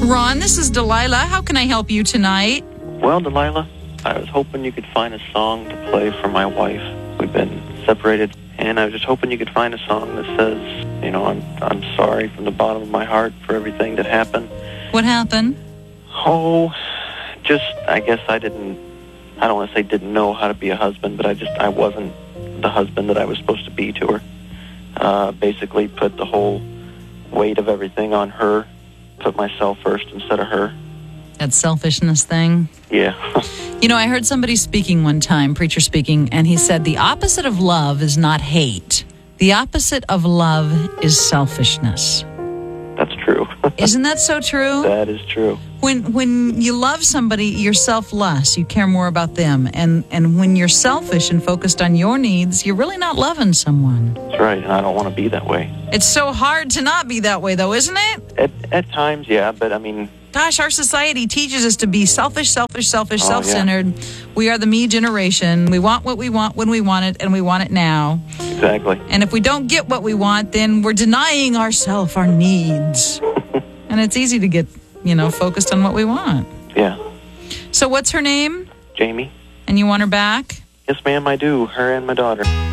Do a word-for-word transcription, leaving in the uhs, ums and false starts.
Ron, this is Delilah. How can I help you tonight? Well, Delilah, I was hoping you could find a song to play for my wife. We've been separated, and I was just hoping you could find a song that says, you know, I'm I'm sorry from the bottom of my heart for everything that happened. What happened? Oh, just, I guess I didn't, I don't want to say didn't know how to be a husband, but I just, I wasn't the husband that I was supposed to be to her. Uh, basically put the whole weight of everything on her, put myself first instead of her. That selfishness thing? Yeah. You know, I heard somebody speaking one time, preacher speaking, and he said the opposite of love is not hate. The opposite of love is selfishness. That's true. Isn't that so true? That is true. When when you love somebody, you're selfless. You care more about them. And, and when you're selfish and focused on your needs, you're really not loving someone. That's right, and I don't want to be that way. It's so hard to not be that way, though, isn't it? At, at times, yeah, but I mean... Gosh, our society teaches us to be selfish, selfish, selfish, Oh, self-centered. Yeah. We are the me generation. We want what we want when we want it, and we want it now. Exactly. And if we don't get what we want, then we're denying ourselves our needs. And it's easy to get, you know, focused on what we want. Yeah. So what's her name? Jamie. And you want her back? Yes, ma'am, I do. Her and my daughter.